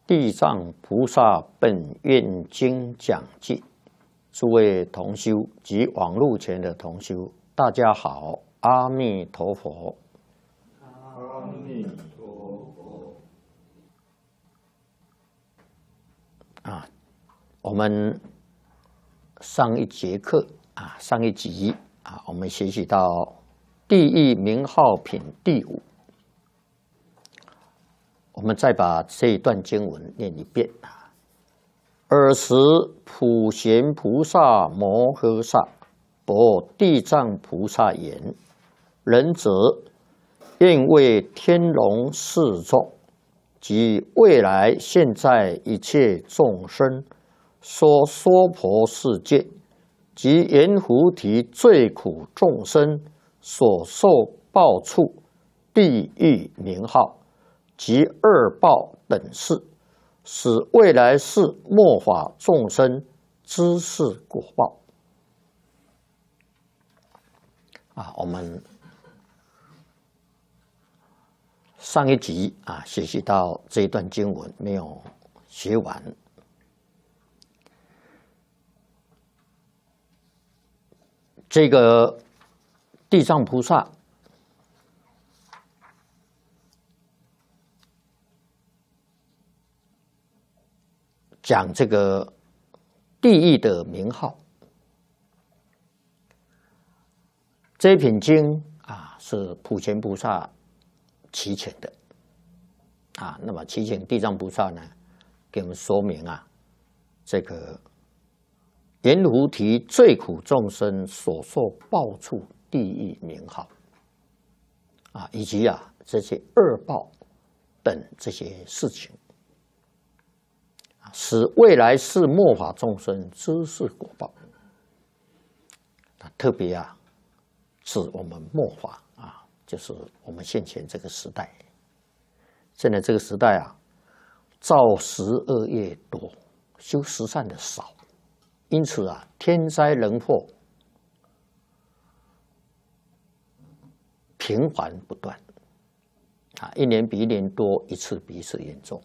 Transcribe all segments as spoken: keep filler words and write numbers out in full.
地藏菩萨本愿经讲记，诸位同修及网络前的同修，大家好，阿弥陀佛。 阿弥陀佛。 啊，我们上一节课啊，上一集啊，我们学习到地狱名号品第五。我们再把这一段经文念一遍啊。尔时普贤菩萨摩诃萨薄地藏菩萨言：仁者，愿为天龙四众及未来现在一切众生说娑婆世界及阎浮提最苦众生所受报处地狱名号及二报等事，使未来世末法众生知是果报。啊，我们上一集啊学习到这一段经文没有学完。这个地藏菩萨讲这个地狱的名号，这一品经啊是普贤菩萨祈请的啊。那么祈请地藏菩萨呢，给我们说明啊，这个阎浮提最苦众生所受报处地狱名号啊，以及啊这些恶报等这些事情。使未来世末法众生知是果报。特别啊，指我们末法啊，就是我们现前这个时代。现在这个时代啊，造十恶业多，修十善的少，因此啊，天灾人祸频繁不断啊，一年比一年多，一次比一次严重。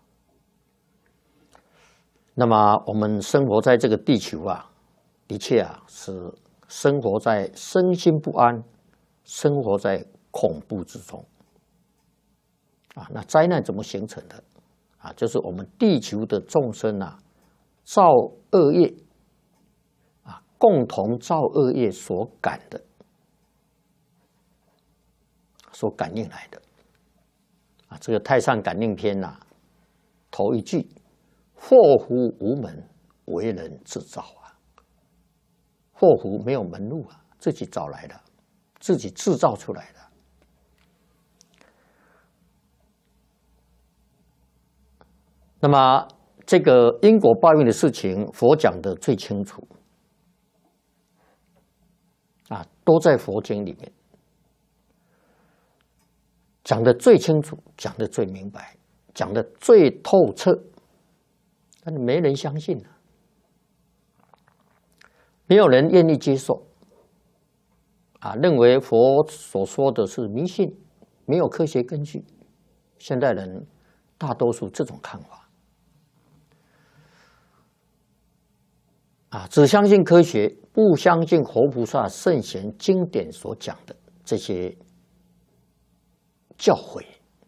那么我们生活在这个地球啊，的确啊是生活在身心不安、生活在恐怖之中啊。那灾难怎么形成的啊？就是我们地球的众生啊，造恶业啊，共同造恶业所感的、所感应来的啊。这个《太上感应篇》呐，头一句。祸福无门，为人自造啊！祸福没有门路啊，自己找来的，自己制造出来的。那么，这个因果报应的事情，佛讲的最清楚啊，都在佛经里面讲的最清楚，讲的最明白，讲的最透彻。但是没人相信啊，没有人愿意接受啊，认为佛所说的是迷信，没有科学根据。现代人大多数这种看法啊，只相信科学，不相信活菩萨圣贤经典所讲的这些教诲，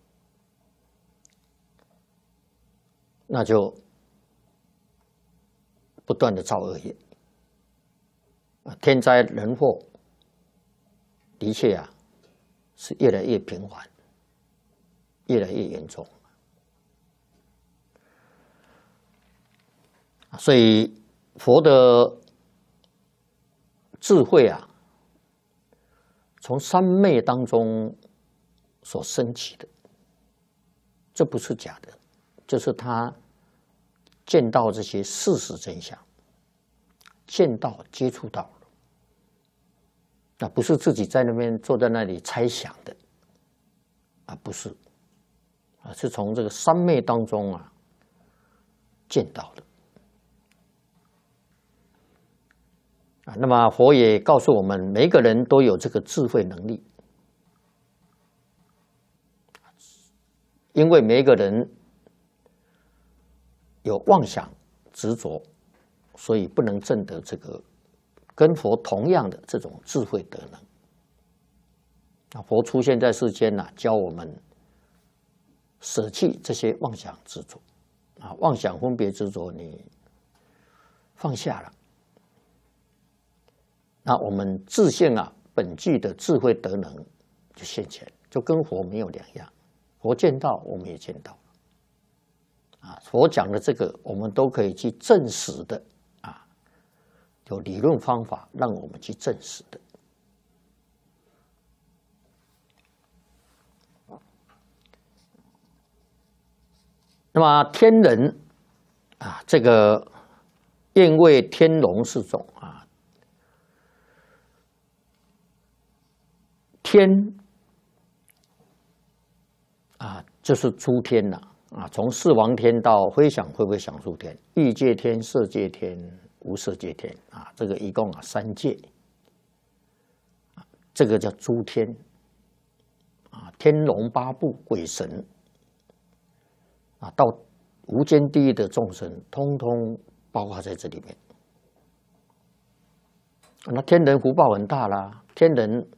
那就不断的造恶业啊，天灾人祸的确啊是越来越频繁，越来越严重。所以佛的智慧啊，从三昧当中所升起的，这不是假的，就是他见到这些事实真相，见到接触到了，那不是自己在那边坐在那里猜想的啊，不是啊，是从这个三昧当中啊见到的啊。那么佛也告诉我们，每个人都有这个智慧能力，因为每一个人有妄想执着，所以不能证得这个跟佛同样的这种智慧德能。啊，佛出现在世间呐、啊，教我们舍弃这些妄想执着，啊，妄想分别执着你放下了，那我们自性啊本具的智慧德能就现前，就跟佛没有两样。佛见到，我们也见到。啊，佛讲的这个，我们都可以去证实的啊，有理论方法让我们去证实的。那么天人啊，这个愿为天龙四种啊，天啊就是诸天呐啊，从四王天到非想会不会想诸天，欲界天、色界天、无色界天啊，这个一共啊三界，这个叫诸天啊，天龙八部、鬼神。啊，到无间地狱的众生，通通包括在这里面。那天人福报很大啦，天人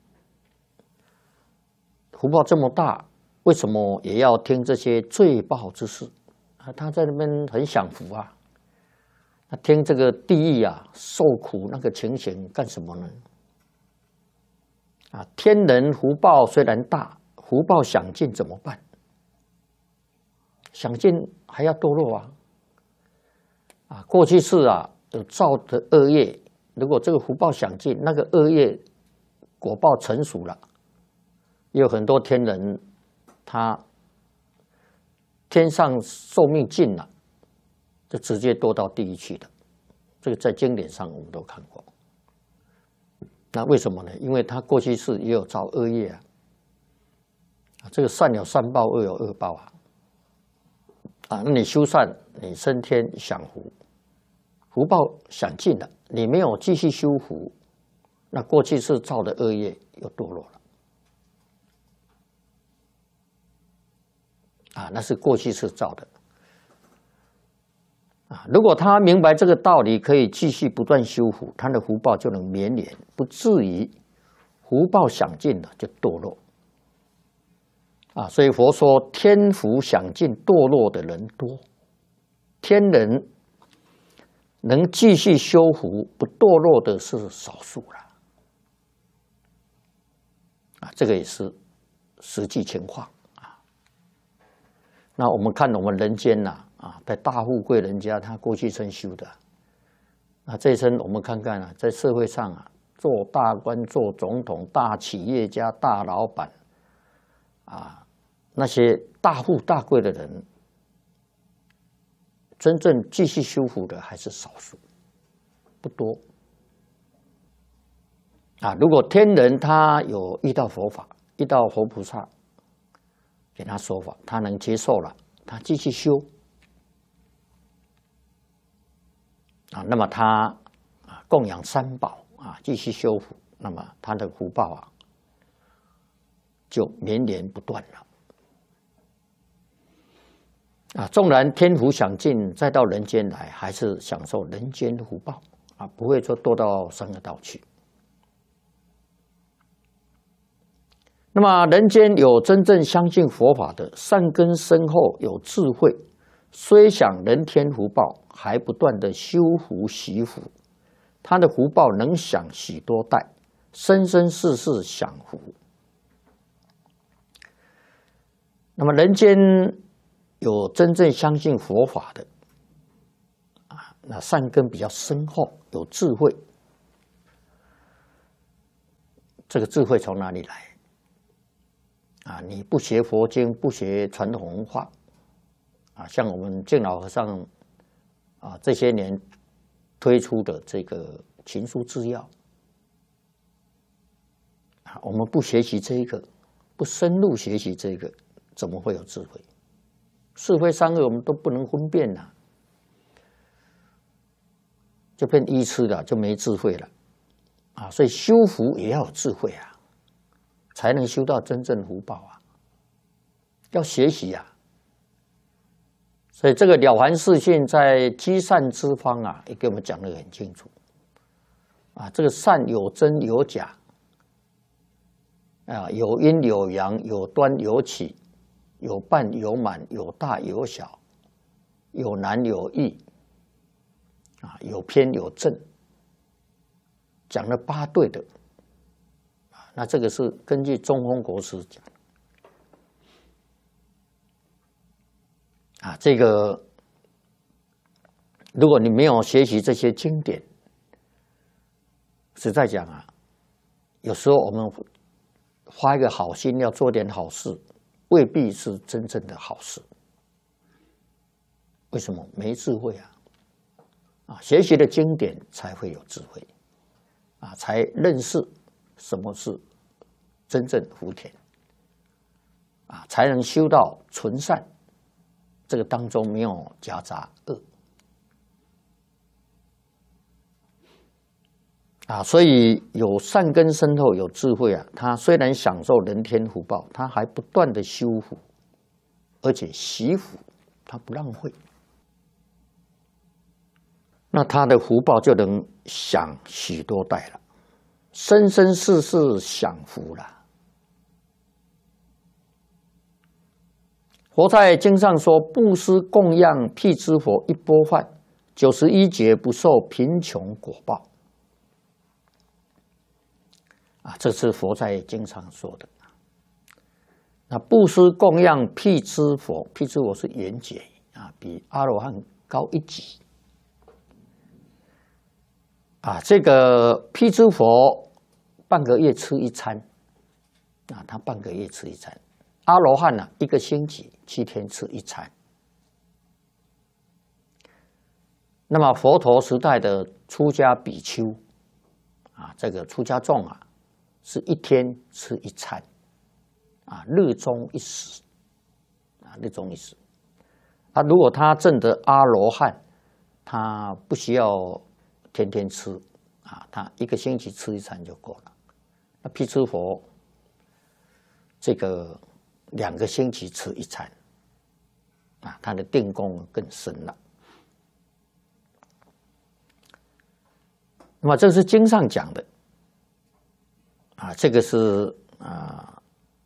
福报这么大，为什么也要听这些罪报之事啊？他在那边很享福啊，他听这个地狱啊受苦那个情形干什么呢？啊，天人福报虽然大，福报享尽怎么办？享尽还要堕落啊！啊，过去世啊有造的恶业，如果这个福报享尽，那个恶业果报成熟了，也有很多天人，他天上寿命尽了，就直接堕到地狱去的。这个在经典上我们都看过。那为什么呢？因为他过去世也有造恶业啊，啊，这个善有善报，恶有恶报啊。啊，那你修善，你升天享福，福报享尽了，你没有继续修福，那过去是造的恶业又堕落了。啊，那是过去是造的。啊，如果他明白这个道理，可以继续不断修福，他的福报就能绵延，不至于福报享尽了就堕落。啊，所以佛说天福享尽，堕落的人多，天人能继续修福不堕落的是少数了。啊，这个也是实际情况啊。那我们看我们人间呐，啊，在大富贵人家，他过去生修的，啊，这一生我们看看啊，在社会上啊，做大官、做总统、大企业家、大老板，啊。那些大富大贵的人，真正继续修福的还是少数，不多。啊，如果天人他有遇到佛法，遇到佛菩萨给他说法，他能接受了，他继续修。啊，那么他啊供养三宝啊，继续修福，那么他的福报啊就绵延不断了。啊，纵然天福享尽，再到人间来，还是享受人间的福报啊，不会说堕到三恶道去。那么人间有真正相信佛法的，善根深厚，有智慧，虽享人天福报，还不断的修福习福，他的福报能享许多代，生生世世享福。那么人间有真正相信佛法的啊，那善根比较深厚，有智慧。这个智慧从哪里来？啊，你不学佛经，不学传统文化，啊，像我们净老和尚啊这些年推出的这个群书治要，啊，我们不学习这个，不深入学习这个，怎么会有智慧？是非善恶我们都不能分辨了，就变愚痴了，就没智慧了啊！所以修福也要有智慧啊，才能修到真正福报啊。要学习啊， 所以这个了凡四训在积善之方啊，也给我们讲得很清楚。啊，这个善有真有假，啊，有阴有阳，有端有起，有半有满，有大有小，有难有易，啊，有偏有正，讲了八对的。啊，那这个是根据中峰国师讲。啊，这个如果你没有学习这些经典，实在讲啊，有时候我们发一个好心要做点好事，未必是真正的好事。为什么？没智慧啊！啊，学习的经典才会有智慧，啊，才认识什么是真正福田，啊，才能修到纯善。这个当中没有夹杂恶啊，所以有善根深厚，有智慧啊。他虽然享受人天福报，他还不断的修福，而且惜福，他不浪费。那他的福报就能享许多代了，生生世世享福了。佛在经上说：“布施供养辟支佛一钵饭，九十一劫不受贫穷果报。”啊，这是佛在经上说的。那布施供养辟支佛，辟支佛是圆觉啊，比阿罗汉高一级。啊，这个辟支佛半个月吃一餐，啊，他半个月吃一餐。阿罗汉呢、啊，一个星期七天吃一餐。那么佛陀时代的出家比丘啊，这个出家众啊，是一天吃一餐，啊，日中一食，啊，日中一食。啊，如果他证得阿罗汉，他不需要天天吃，啊，他一个星期吃一餐就够了。那辟支佛这个两个星期吃一餐，啊，他的定功更深了。那么这是经上讲的，啊，这个是啊，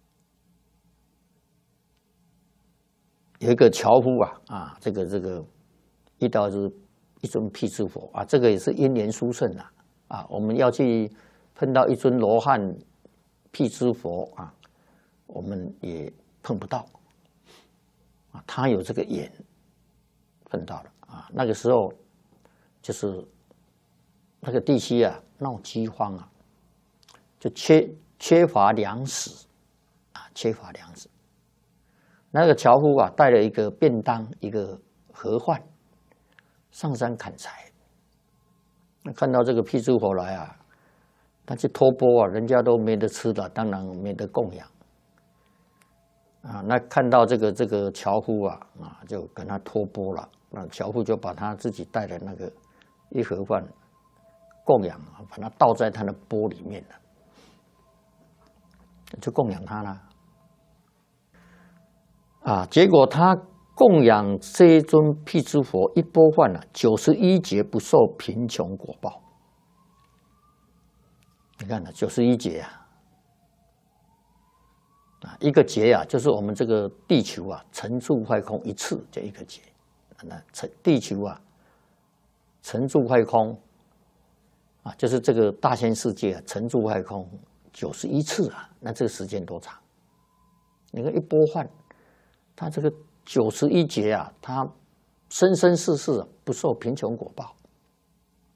有一个樵夫啊，啊，这个这个遇到是一尊辟支佛啊，这个也是因缘殊胜啊，啊，我们要去碰到一尊罗汉辟支佛啊。我们也碰不到啊，他有这个缘碰到了啊。那个时候就是那个地区啊闹饥荒啊，就缺缺乏粮食啊，缺乏粮食。那个樵夫啊带了一个便当，一个盒饭，上山砍柴。那看到这个辟支佛来啊，他去托钵啊，人家都没得吃的，当然没得供养。啊，那看到这个这个樵夫啊，啊，就跟他托钵了。那樵夫就把他自己带的那个一盒饭供养啊，把它倒在他的钵里面了，就供养他了。啊，结果他供养这一尊辟支佛一钵饭啊，九十一劫不受贫穷果报。你看呢，九十一劫啊。啊，一个劫啊，就是我们这个地球啊，沉住坏空一次就一个劫。那沉地球啊，沉住坏空啊，就是这个大千世界啊，沉住坏空九十一次啊，那这个时间多长？你看一钵饭，它这个九十一劫啊，它生生世世不受贫穷果报。